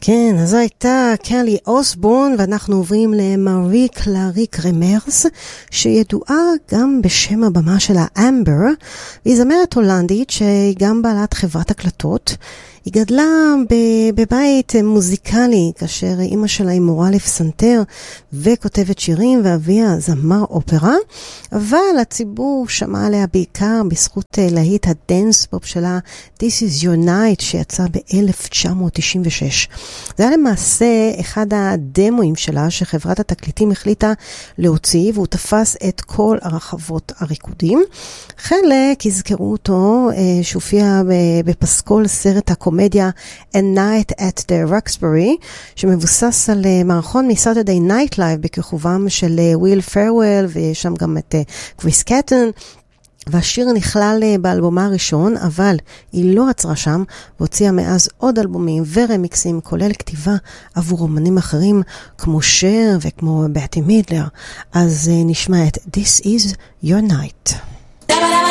כן, אז זו הייתה קלי אוסבורן, ואנחנו עוברים למרי קלרי קרמרס, שידועה גם בשם הבמה שלה אמבר, והיא זמרת הולנדית שהיא גם בעלת חברת הקלטות. היא גדלה בבית מוזיקלי, כאשר אמא שלה היא מורה לפסנתר וכותבת שירים, ואביה זמר אופרה, אבל הציבור שמע עליה בעיקר בזכות להיט הדנס פופ שלה This is your night, שיצא ב-1996. זה היה למעשה אחד הדמוים שלה שחברת התקליטים החליטה להוציא, והוא תפס את כל הרחבות הריקודים. חלק הזכרו אותו שהופיע בפסקול סרט הקומדיה A Night at the Roxbury, שמבוסס על מערכון מ-Saturday Night Live בכיכובם של וויל פרוול, ושם גם את קריס קטן. והשיר נכלל באלבומה הראשון, אבל היא לא עצרה שם, והוציאה מאז עוד אלבומים ורמיקסים, כולל כתיבה עבור אומנים אחרים, כמו שר וכמו בטי מידלר. אז נשמע את This is your night.